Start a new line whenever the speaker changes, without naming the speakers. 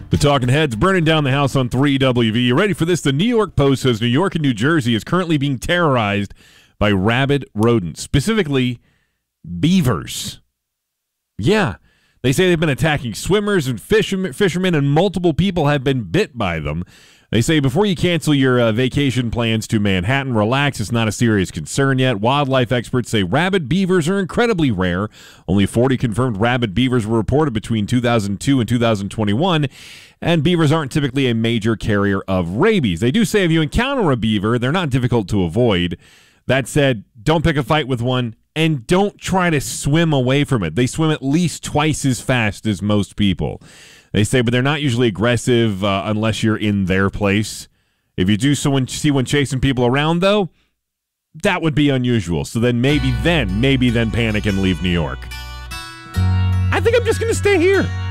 The Talking Heads burning down the house on 3WV. You ready for this? The New York Post says New York and New Jersey is currently being terrorized by rabid rodents, specifically beavers. Yeah, they say they've been attacking swimmers and fishermen, and multiple people have been bit by them. They say before you cancel your vacation plans to Manhattan, relax. It's not a serious concern yet. Wildlife experts say rabid beavers are incredibly rare. Only 40 confirmed rabid beavers were reported between 2002 and 2021, and beavers aren't typically a major carrier of rabies. They do say if you encounter a beaver, they're not difficult to avoid. That said, don't pick a fight with one, and don't try to swim away from it. They swim at least twice as fast as most people. They say, but they're not usually aggressive unless you're in their place. If you do see one chasing people around, though, that would be unusual. So then maybe panic and leave New York. I think I'm just going to stay here.